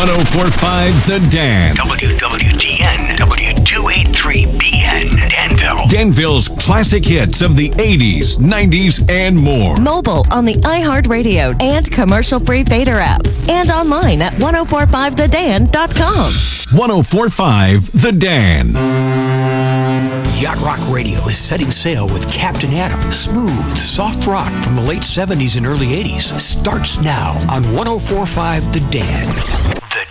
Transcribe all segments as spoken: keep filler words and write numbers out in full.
oh four point five The Dan. W W D N, W two eighty-three B N, Danville. Danville's classic hits of the eighties, nineties, and more. Mobile on the iHeartRadio and commercial-free Fader apps. And online at ten forty-five the dan dot com. ten forty-five The Dan. Yacht Rock Radio is setting sail with Captain Adam. Smooth, soft rock from the late seventies and early eighties starts now on ten forty-five The Dan. The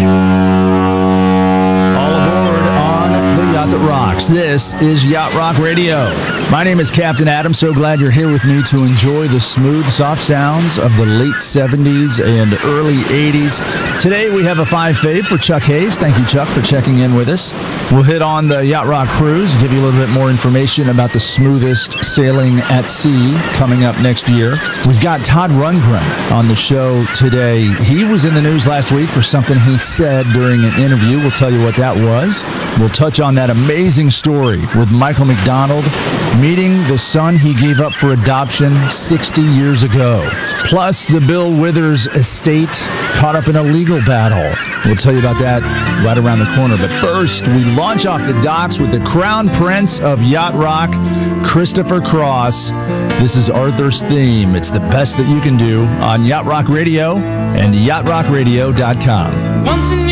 Dan. All aboard on the Yacht That Rocks. This is Yacht Rock Radio. My name is Captain Adam. So glad you're here with me to enjoy the smooth, soft sounds of the late seventies and early eighties. Today we have a five fave for Chuck Hayes. Thank you, Chuck, for checking in with us. We'll hit on the Yacht Rock Cruise, give you a little bit more information about the smoothest sailing at sea coming up next year. We've got Todd Rundgren on the show today. He was in the news last week for something he said during an interview. We'll tell you what that was. We'll touch on that amazing story with Michael McDonald meeting the son he gave up for adoption sixty years ago. Plus, the Bill Withers estate caught up in a legal battle. We'll tell you about that right around the corner. But first, we launch off the docks with the Crown Prince of Yacht Rock, Christopher Cross. This is Arthur's theme. It's the best that you can do on Yacht Rock Radio and yacht rock radio dot com. Once in